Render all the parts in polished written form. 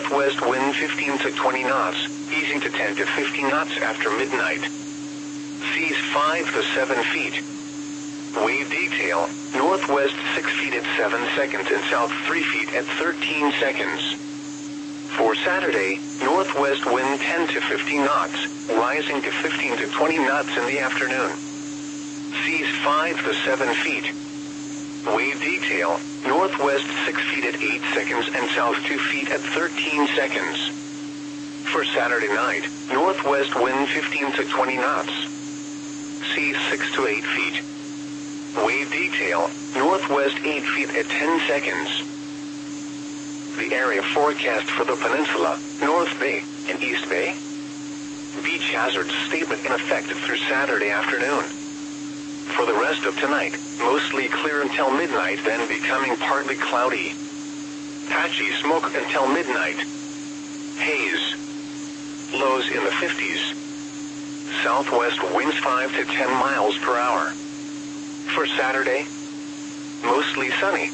northwest wind 15 to 20 knots, easing to 10 to 15 knots after midnight. Seas 5 to 7 feet. Wave detail, northwest 6 feet at 7 seconds and south 3 feet at 13 seconds. For Saturday, northwest wind 10 to 15 knots, rising to 15 to 20 knots in the afternoon. Seas 5 to 7 feet. Wave detail, northwest 6 feet at 8 seconds and south 2 feet at 13 seconds. For Saturday night, northwest wind 15 to 20 knots. Seas 6 to 8 feet. Wave detail, northwest 8 feet at 10 seconds. The area forecast for the peninsula, North Bay, and East Bay. Beach hazard statement in effect through Saturday afternoon. For the rest of tonight, mostly clear until midnight, then becoming partly cloudy. Patchy smoke until midnight. Haze. Lows in the 50s. Southwest winds 5 to 10 miles per hour. For Saturday, mostly sunny.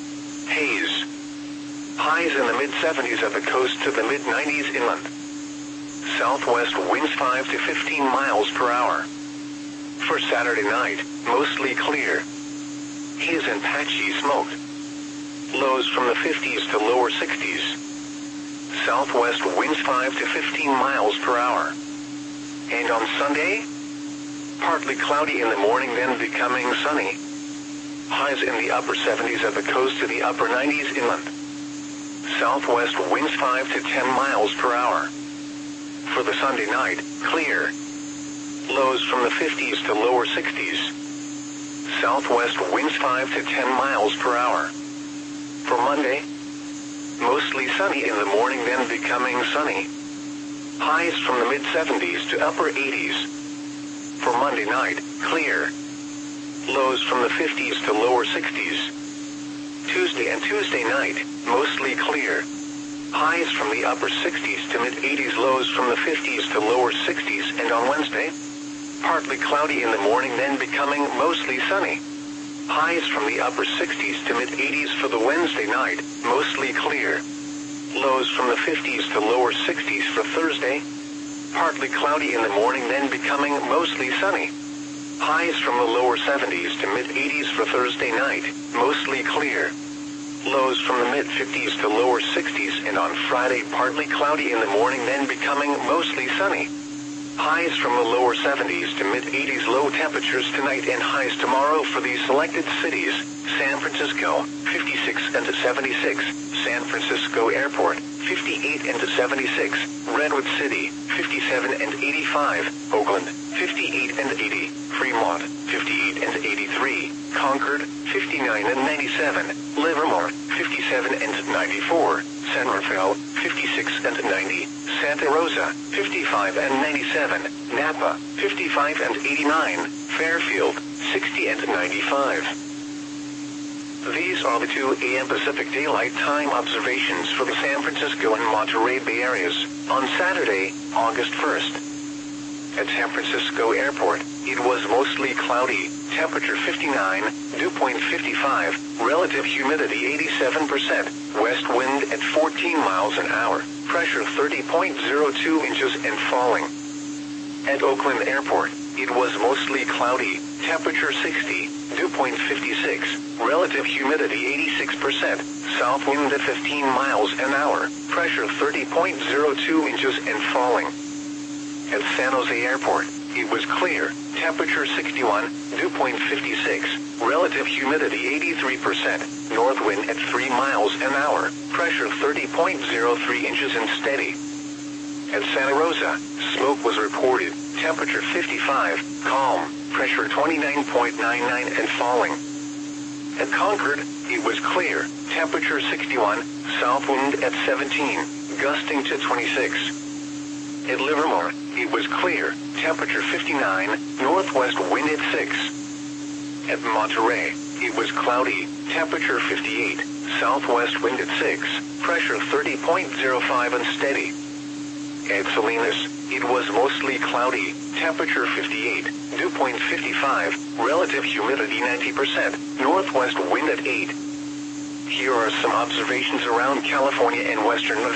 Haze. Highs in the mid-70s at the coast to the mid-90s inland. Southwest winds 5 to 15 miles per hour. For Saturday night, mostly clear. Haze and patchy smoke. Lows from the 50s to lower 60s. Southwest winds 5 to 15 miles per hour. And on Sunday, partly cloudy in the morning, then becoming sunny. Highs in the upper 70s at the coast to the upper 90s inland. Southwest winds 5 to 10 miles per hour. For the Sunday night, clear. Lows from the 50s to lower 60s. Southwest winds 5 to 10 miles per hour. For Monday, mostly sunny in the morning, then becoming sunny. Highs from the mid-70s to upper 80s. For Monday night, clear. Lows from the 50s to lower 60s. Tuesday and Tuesday night, mostly clear. Highs from the upper 60s to mid-80s, lows from the 50s to lower 60s, and on Wednesday, partly cloudy in the morning, then becoming mostly sunny. Highs from the upper 60s to mid-80s for the Wednesday night, mostly clear. Lows from the 50s to lower 60s for Thursday. Partly cloudy in the morning, then becoming mostly sunny. Highs from the lower 70s to mid-80s for Thursday night, mostly clear. Lows from the mid-50s to lower 60s, and on Friday partly cloudy in the morning, then becoming mostly sunny. Highs from the lower 70s to mid-80s, low temperatures tonight and highs tomorrow for these selected cities: San Francisco, 56 and 76, San Francisco Airport, 58 and 76, Redwood City, 57 and 85, Oakland, 58 and 80, Fremont, 58 and 83, Concord, 59 and 97, Livermore, 57 and 94, San Rafael, 56 and 90, Santa Rosa, 55 and 97, Napa, 55 and 89, Fairfield, 60 and 95. These are the 2 a.m. Pacific Daylight Time observations for the San Francisco and Monterey Bay areas on Saturday, August 1st. At San Francisco Airport, it was mostly cloudy, temperature 59, dew point 55, relative humidity 87%, west wind at 14 miles an hour, pressure 30.02 inches and falling. At Oakland Airport, it was mostly cloudy, temperature 60, dew point 56, relative humidity 86%, south wind at 15 miles an hour, pressure 30.02 inches and falling. At San Jose Airport, it was clear, temperature 61, dew point 56, relative humidity 83%, north wind at 3 miles an hour, pressure 30.03 inches and steady. At Santa Rosa, smoke was reported, temperature 55, calm, pressure 29.99 and falling. At Concord, it was clear, temperature 61, south wind at 17, gusting to 26. At Livermore, it was clear, temperature 59, northwest wind at 6. At Monterey, it was cloudy, temperature 58, southwest wind at 6, pressure 30.05 and steady. At Salinas, it was mostly cloudy, temperature 58, dew point 55, relative humidity 90%, northwest wind at 8. Here are some observations around California and western Nevada.